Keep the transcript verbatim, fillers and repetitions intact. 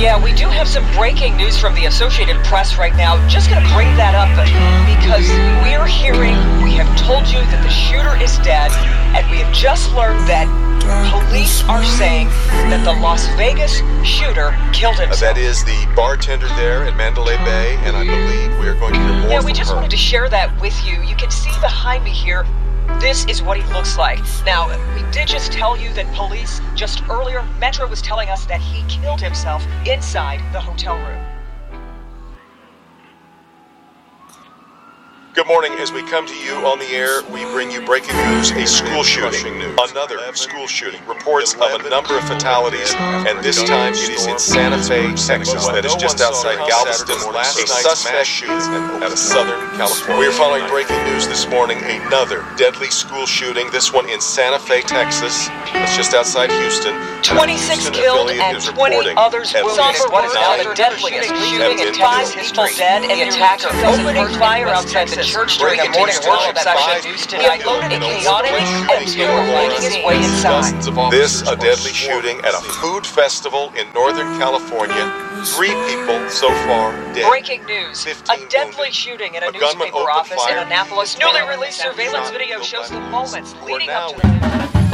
Yeah, we do have some breaking news from the Associated Press right now. Just going to bring that up because we're hearing, we have told you that the shooter is dead, and we have just learned that police are saying that the Las Vegas shooter killed himself. Uh, that is the bartender there at Mandalay Bay, and I believe we are going to hear more Yeah, from we just her. wanted to share that with you. You can see behind me here, this is what he looks like. Now, we did just tell you that police, just earlier, Metro was telling us that he killed himself inside the hotel room. Good morning. As we come to you on the air, we bring you breaking news, a school shooting. Another school shooting. Reports of a number of fatalities, and this time it is in Santa Fe, Texas. That is just outside Galveston. A suspect shooting out of Southern California. We are following breaking news this morning. Another deadly school shooting. This one in Santa Fe, Texas. That's just outside Houston. twenty-six killed and twenty others wounded. What is now the deadliest shooting in Texas history. Dead and the attacker opening fire outside the church during a morning worship session. He unloaded a chaotic atmosphere, making his way inside. This, a deadly shooting at a food festival in Northern California. Three people so far dead. Breaking news. A deadly shooting in a, a newspaper office in Annapolis. Newly released surveillance video shows the moments leading up to the...